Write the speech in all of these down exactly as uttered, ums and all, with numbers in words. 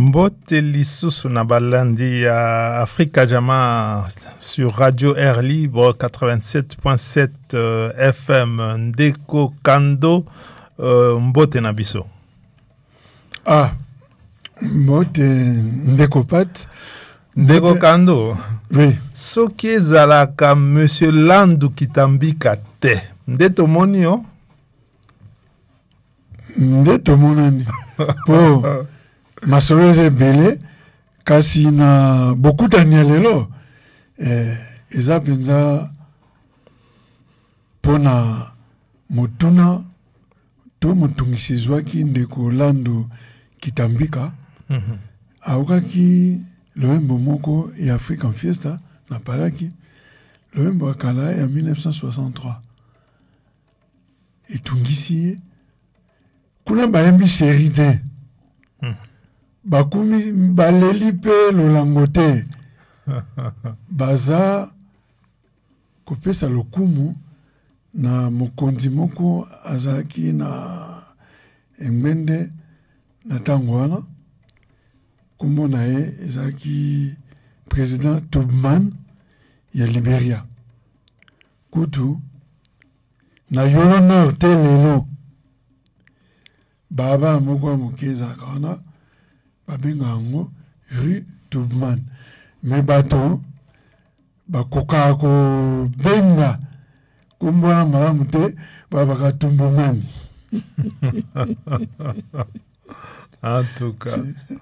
Mbote lisusu na balandi ya Africa Jama sur Radio Air Libre quatre-vingt-sept point sept euh, F M Ndeko Kando euh, Mbote na biso. Ah, Mbote Ndeko Pat Ndeko Kando. Oui. Soki ezalaka Monsieur Landu Kitambika te. Ndeto moni yo? Ndeto monani. Po Masoleze Bele kasi na bokutani ya lelo eh, eza penza pona motuna to motungisi zwaki Ndeko Landu Kitambika mm-hmm. Aukaki loembo moko ya African Fiesta na palaki loembo akala ya dix-neuf cent soixante-trois etungisi kuna bayembi série te mm. Bakumi baleli pe lolango te baza kopesa lokumu na mokonzi moko azaki na Emende na tango wana kombo na ye ezaki président Tubman ya Liberia kutu na yolo nord te lelo baba moko mokeza kana babenga yango rue Tubman me bato bakoka ko benga kumbona malamu te babaka Tumbumani. En tout cas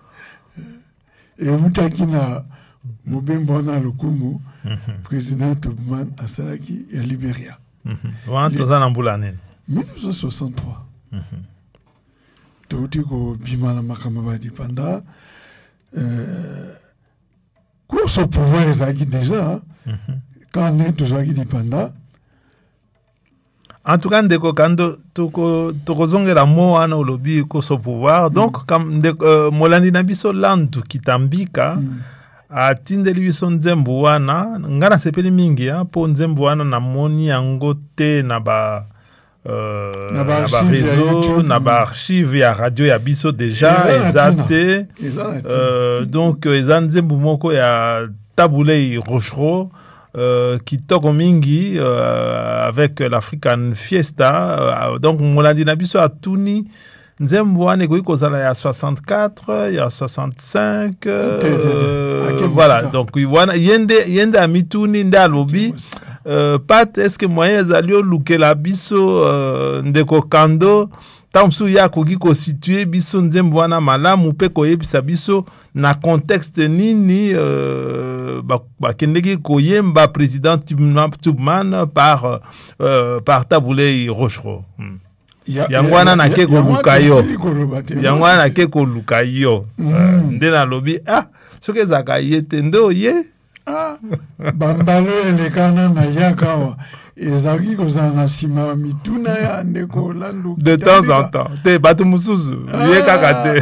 et mutaki na mobembo na lokumu président Tubman asalaki ya Liberia wana toza na mbula nini dix-neuf cent soixante-trois touti ko bima na makambo badipanda euh, course au pouvoir ezalaki déjà quand ne tozalaki dipanda. En tout cas, Ndeko Kando, tokozongela mo wana olobi course au pouvoir. Donc, comme uh, Molandi na biso Landu Kitambika, mm. atindeli biso nzembo wana, ngana sepeli mingi, ya, po nzembo wana na moni yango te na ba... Uh, na ba réseau, na ba archive ya radio ya biso déjà, ezate. Uh, donc, ezan nzembo moko ya Tabulei Rochereau, Euh, qui toko mingi euh, avec l'African Fiesta euh, donc Molandi na biso atuni nzembo wana ekoki kozala ya soixante-quatre ya soixante-cinq euh, voilà donc wana yende yende amituni nde alobi euh, Pat est-ce que moyen ezali olukela biso euh, Ndeko Kando tamsu ya koki ko situer biso nzembo wana malamu pe koyebisa biso na contexte nini euh, ba, ba kendeki koyemba président Tubman par euh, par Tabulei Rochereau hmm. Yangwana na ke ko lukayo Yangwana na ke ko lukayo ndena lobi ah soke zaka yete ndo ye ah bambalo elekana na yakawa ezaki kozala na sima mituna ya Ndeko Landu de temps en temps te bato mususu ye kaka te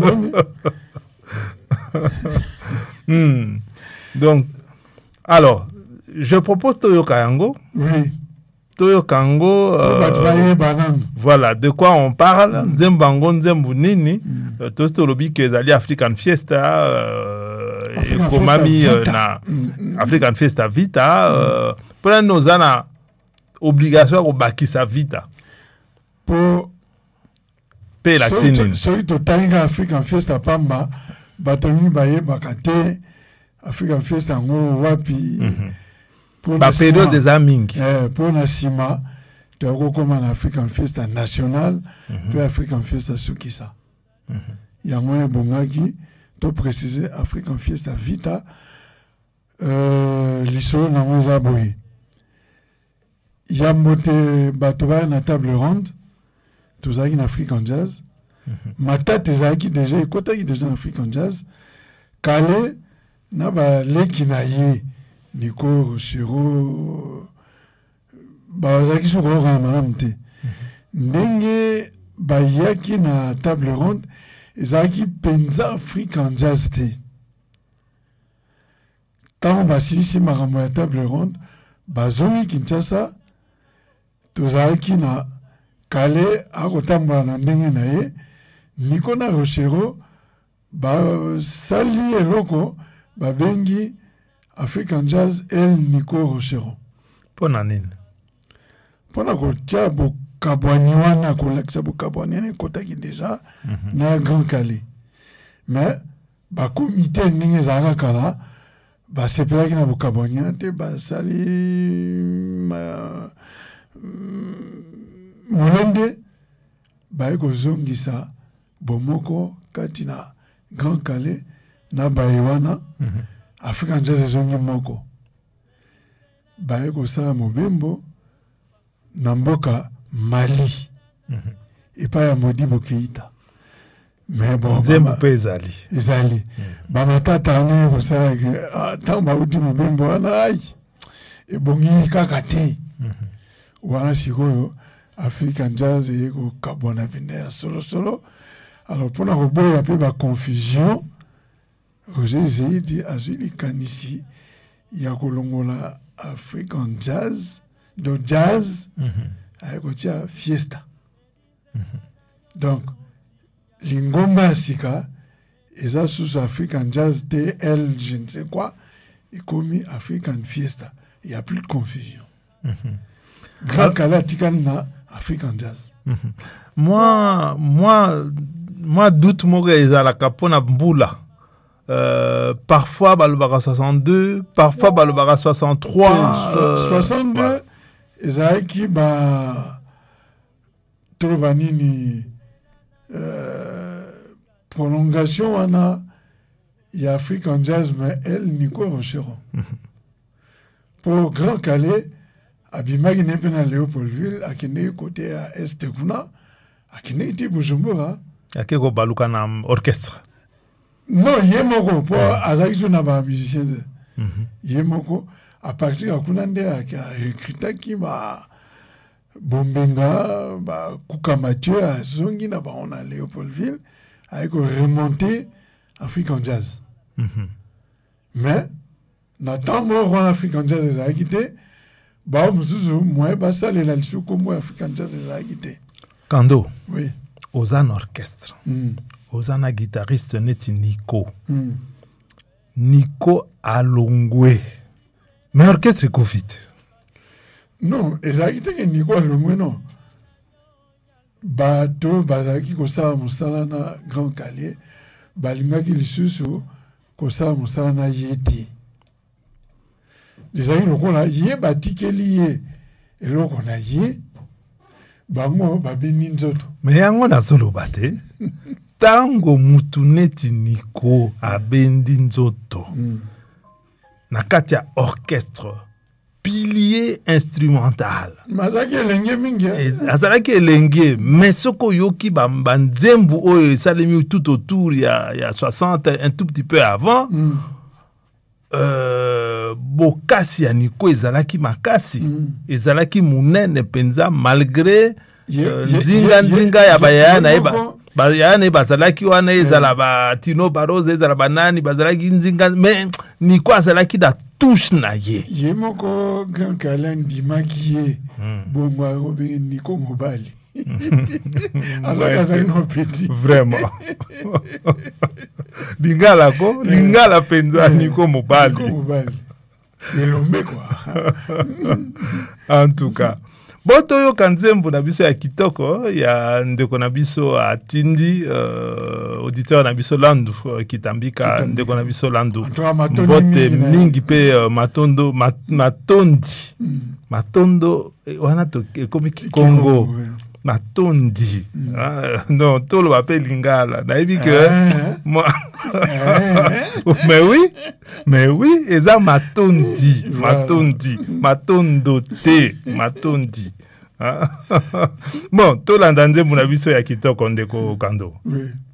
hmm. Donc alors je propose Toyoka yango. Oui. Toyoka yango euh, voilà de quoi on parle nzembo yango nzembo nini mm. Tosto lobi ke ezali African Fiesta euh, African komami Fiesta euh, na mm. African Fiesta Vita euh, mm. Pona nozana obligation ko bakisa Vita pour pe la sini so to tanga African Fiesta pamba batoni baye bakate African Fiesta ngo wapi mm-hmm. Ba période des amingi eh pour na sima to ko koma na African Fiesta national mm-hmm. Pe African Fiesta sukisa mm-hmm. Yango bongaki to préciser African Fiesta Vita euh lisolo na moza boy Yambote batoba na table ronde tozaki na African Jazz mm-hmm. Matata ezaki déjà ekotaki déjà na African Jazz kale na ba leki na ye Nico Rochereau bazaki soko na malamu te ndenge bayaki na table ronde ezaki penza African Jazz te tant basilisi makambo ya table ronde bazongi Kinshasa tozalaki na kale akotambola na ndenge na ye Nico na Rochereau ba sali eloko ba bengi African Jazz El Nico Rocheron. Pona nini? Pona kotia bo kabwani wana kolakisa bo kabwani ne kotaki déjà mm -hmm. na Grand Calais. Mais ba comité ninge zaka kala ba sepelaki na bo kabwani te ba sali ma molende ba eko zongisa bomoko katina Grand Calais na baewana mm -hmm. African Jazz zongi moko ba eko sala mobembo na mboka Mali mm -hmm. epa ya Modibo Keita mais bon Nzembo pe ezali ezali mm -hmm. ba matata ne ko sala ke tant ba uti mobembo wana ai ebongi kaka te mm -hmm. wana sikoyo African Jazz eko kabona bine solo solo. Alors pour nous il y a peu de confusion. Roger Zeidi a dit kanisi il y a kolongola African Jazz de jazz avec mm fiesta. Mm -hmm. Donc lingomba sika eza sous African Jazz T L je ne sais quoi et comme African Fiesta. Il y a plus de confusion. Mm -hmm. Grand Calais tikana African Jazz. Mm -hmm. Moi moi moi doute moga ezalaka pona mbula. Euh, parfois balobaka soixante-deux, parfois balobaka soixante-trois, euh, soixante-deux ezalaki ba toloba nini euh, prolongation wana ya African Jazz mais El Nico Rocheron. Mm -hmm. Pour Grand Calais abimaki nepe na Léopoldville akende côté à est kuna akende iti Bujumbura akeko baluka na orchestre. Non, yemoko pour azaki na ba musicien. Mhm. Yemoko à partir ya kuna nde a recruté ki ba Bombenga ba Kuka Mathieu azongi na ba on a Léopoldville ayeko remonter African Jazz. Mhm. Mais na tambo on African Jazz ezaki te ba muzuzu moi ba salela lisu kombo African Jazz ezaki te. Kando. Oui. Ozan orchestre. Mm. Ozana guitariste neti Nico. Mm. Nico Alongwe. Mais orchestre confite. Non, ezaki te Nico Alongwe non. Bato bazaki kosala mosala na Grand Calais. Balingaki lisusu kosala mosala na yeti. Ezaki lokola ye batikeli ye eloko na ye. Bango babini nzoto. Mais yango na solo bate. Tango mutu neti Nico abendi nzoto. Mm. Na kati ya orchestre. Pilier instrumental. Mazaki elenge mingi. Azalaki elenge. Mais soko yoki banzembu oyo salemi tout autour ya ya soixante un tout petit peu avant. Mm. Euh, bokasi ya Nico ezalaki makasi mm. ezalaki munene penza malgré nzinga nzinga ya bayana eba bayana eba bazalaki wana ezala ba Tino Barose ezala banani bazalaki nzinga mais Nico azalaki da touche na ye ye moko Grand Calais ndimaki ye mm. bomba robe Nico mobali alors ça une petit vraiment lingala ko lingala penza Nico mobali mobali elombe quoi en tout cas boto yo kanzembo na biso ya kitoko ya ndeko na biso atindi uh, auditeur na biso Landu uh, kitambika ndeko na biso Landu bote mingi pe uh, matondo mat, matondi mm. matondo wana to komi Congo matondi mm. ah, non tolo appelle lingala nayebi que eh, moi mais oui mais oui eza matondi matondi matondo te matondi ah. Bon tolanda nzembo na biso ya kitoko ndeko Kando. Oui.